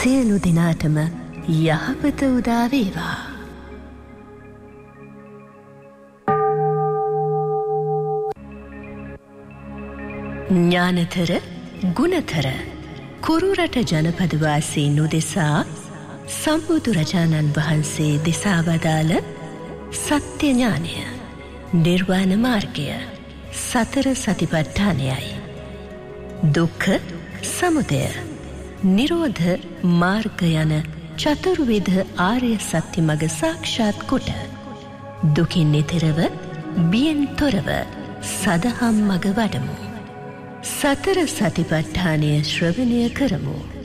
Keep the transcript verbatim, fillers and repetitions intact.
සියලු දෙනාටම යහපත උදා වේවා. ඥානතර ගුණතර කුරුරට ජනපද වාසීන් උදෙසා සම්බුදුරජාණන් වහන්සේ දෙසා වදාළ සත්‍ය ඥානය, නිර්වාණ මාර්ගය, සතර සතිපට්ඨානයයි. දුක්ඛ සමුදය නිරෝධ මාර්ග යන චතුර්විධ ආර්ය සත්‍ය මඟ සාක්ෂාත් කොට දුකින් නිතරව බියෙන් තොරව සදහම් මඟ වඩමු. සතර සතිපට්ඨානය ශ්‍රවණය කරමු.